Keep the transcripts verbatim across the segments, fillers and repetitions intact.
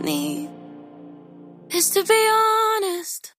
need is to be honest.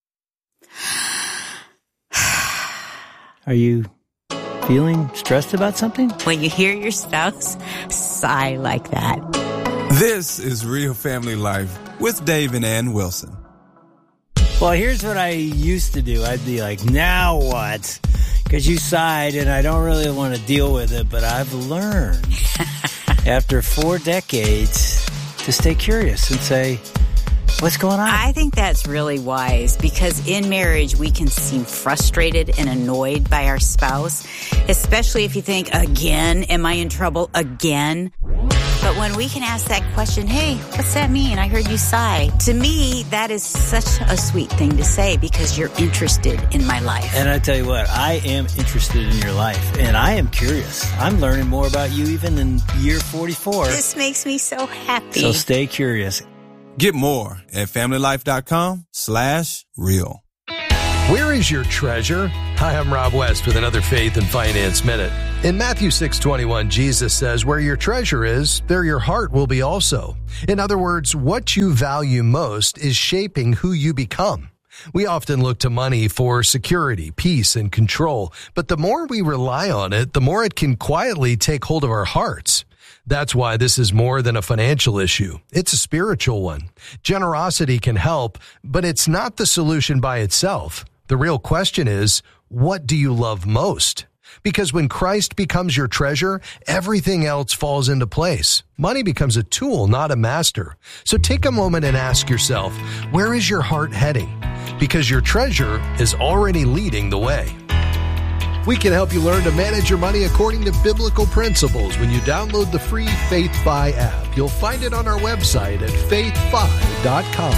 Are you feeling stressed about something? When you hear your spouse sigh like that. This is Real Family Life with Dave and Ann Wilson. Well, here's what I used to do. I'd be like, now what? Because you sighed and I don't really want to deal with it, but I've learned after four decades to stay curious and say, what's going on? I think that's really wise because in marriage, we can seem frustrated and annoyed by our spouse, especially if you think, again, am I in trouble again? But when we can ask that question, hey, what's that mean? I heard you sigh. To me, that is such a sweet thing to say because you're interested in my life. And I tell you what, I am interested in your life, and I am curious. I'm learning more about you even in year forty-four. This makes me so happy. So stay curious. Get more at familylife.com slash real. Where is your treasure? Hi, I'm Rob West with another Faith and Finance Minute. In Matthew six twenty-one, Jesus says, where your treasure is, there your heart will be also. In other words, what you value most is shaping who you become. We often look to money for security, peace, and control, but the more we rely on it, the more it can quietly take hold of our hearts. That's why this is more than a financial issue. It's a spiritual one. Generosity can help, but it's not the solution by itself. The real question is, what do you love most? Because when Christ becomes your treasure, everything else falls into place. Money becomes a tool, not a master. So take a moment and ask yourself, where is your heart heading? Because your treasure is already leading the way. We can help you learn to manage your money according to biblical principles when you download the free FaithFi app. You'll find it on our website at faith fi dot com.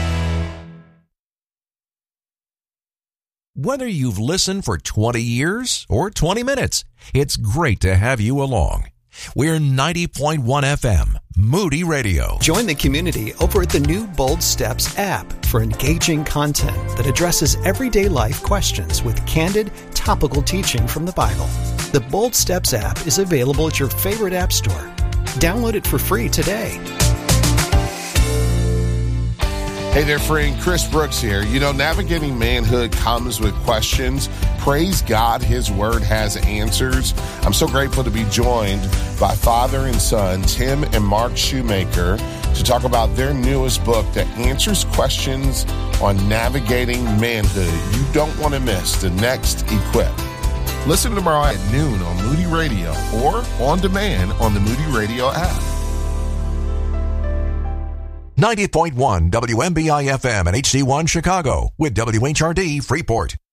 Whether you've listened for twenty years or twenty minutes, it's great to have you along. We're ninety point one F M, Moody Radio. Join the community over at the new Bold Steps app for engaging content that addresses everyday life questions with candid, topical teaching from the Bible. The Bold Steps app is available at your favorite app store. Download it for free today. Hey there, friend. Chris Brooks here. You know, navigating manhood comes with questions. Praise God, His Word has answers. I'm so grateful to be joined by father and son, Tim and Mark Shoemaker, to talk about their newest book that answers questions on navigating manhood. You don't want to miss the next Equip. Listen tomorrow at noon on Moody Radio or on demand on the Moody Radio app. ninety point one W M B I F M and H D one Chicago with W H R D Freeport.